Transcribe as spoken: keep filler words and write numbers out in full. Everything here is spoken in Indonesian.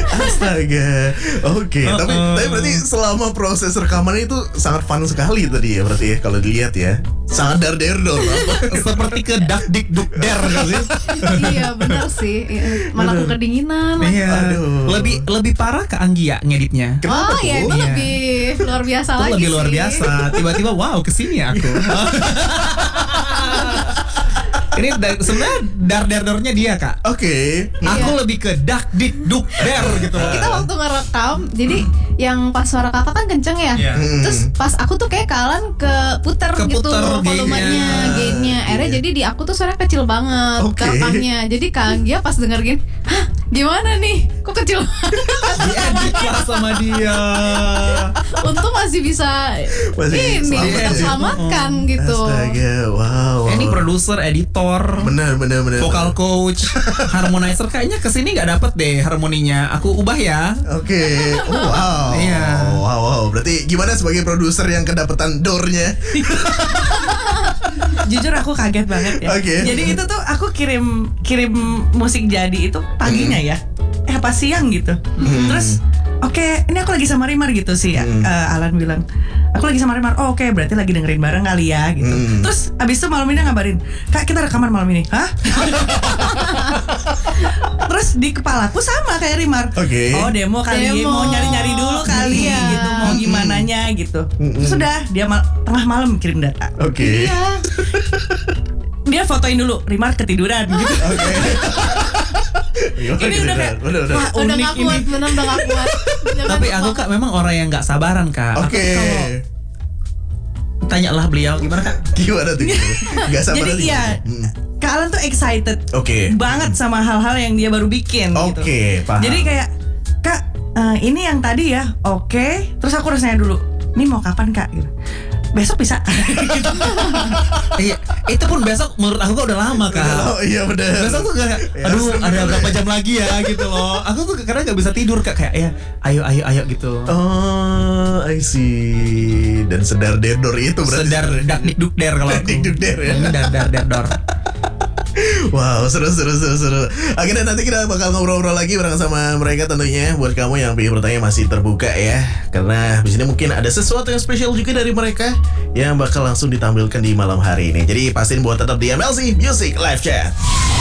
Astaga. Oke, okay. uh, tapi uh. tapi berarti selama proses rekaman itu sangat fun sekali tadi ya berarti ya kalau dilihat ya. Sangat dar der dor. Seperti ke dak dik duk der kan sih? Iya benar sih. Malah aku kedinginan. Iya. Aduh. Lebih lebih parah ke Anggia ngeditnya. Kenapa oh tuh? Ya itu iya. lebih luar biasa itu lagi lebih sih. luar biasa. Tiba-tiba wow kesini aku. Ini sebenarnya dar der dornya dia kak. Oke. Okay. Aku iya. lebih ke dak dik duk der gitu. Kita waktu ngerekam, jadi yang pas suara kakak kan kenceng ya. Yeah. Terus pas aku tuh kayak kalan ke puter gitu volumenya, gainnya. Akhirnya jadi di aku tuh suara kecil banget okay. rekamnya. Jadi Kang Gia pas denger gini, hah gimana nih? Kok kecil banget? Diedit lah sama dia. Untung masih bisa masih ini kita selamatkan oh. gitu. Astaga, wow. wow. Ini produser, editor, benar benar benar. Vocal coach, harmonizer kayaknya kesini nggak dapet deh harmoninya. Aku ubah ya. Oke. Okay. Oh, wow. Iya. Wow, wow. Berarti gimana sebagai produser yang kedapetan door-nya? Jujur aku kaget banget ya. Okay. Jadi itu tuh aku kirim kirim musik jadi itu paginya mm. ya. Eh apa siang gitu. Mm. Terus oke, okay, ini aku lagi sama Rimar gitu sih. Mm. Uh, Alan bilang, aku lagi sama Rimar. Oh oke, okay, berarti lagi dengerin bareng kali ya gitu. Mm. Terus abis itu malam ini ngabarin, Kak kita rekaman malam ini. Hah? Terus di kepalaku sama kayak Rimar. Okay. Oh demo kali, demo. Mau nyari-nyari dulu kali iya. gitu, mau gimananya gitu. Mm-mm. Sudah dia mal- tengah malam kirim data. Oke. Okay. Iya. Dia fotoin dulu, Rimar ketiduran gitu. Oke. Okay. Ini udah kayak udah udah. Wah, udah gak kuat, bener udah gak kuat. Tapi aku kak memang orang yang gak sabaran kak. Oke. Okay. Tanyalah beliau gimana kak? Gimana tuh? Gak sabaran. Jadi iya. Hmm. Kak Alan tuh excited okay. banget sama hal-hal yang dia baru bikin. Oke, okay, gitu. paham. Jadi kayak Kak uh, ini yang tadi ya, oke. Okay. Terus aku harus nanya dulu, ini mau kapan kak? Gitu. Besok bisa. Iya, itu pun besok menurut aku kok udah lama kak. Oh iya benar. Besok tuh kayak, aduh ada berapa jam lagi ya gitu loh. Aku tuh kadang nggak bisa tidur kak kayak ya, ayo ayo ayo gitu. Oh, I see. Dan sedar derdor itu berarti. Sedar dak dik duk der kalau aku. Dik duk der ya. Ini dar dar der dor. Wow, seru seru seru seru. Akhirnya nanti kita bakal ngobrol-ngobrol lagi bareng sama mereka tentunya. Buat kamu yang ingin bertanya masih terbuka ya. Karena di sini mungkin ada sesuatu yang spesial juga dari mereka yang bakal langsung ditampilkan di malam hari ini. Jadi pastiin buat tetap di M L C Music Live Chat.